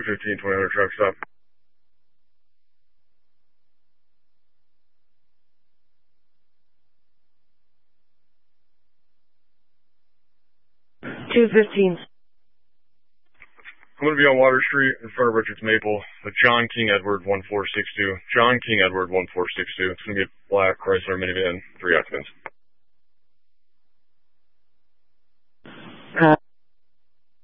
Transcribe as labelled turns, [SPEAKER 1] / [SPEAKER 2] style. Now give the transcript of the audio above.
[SPEAKER 1] 215, 20 truck stop.
[SPEAKER 2] 215.
[SPEAKER 1] I'm going to be on Water Street in front of Richards Maple with John King Edward 1462. John King Edward 1462. It's going to be a black Chrysler minivan, 3 occupants.